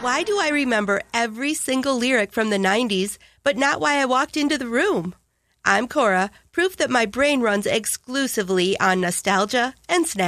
Why do I remember every single lyric from the 90s, but not why I walked into the room? I'm Cora, proof that my brain runs exclusively on nostalgia and snacks.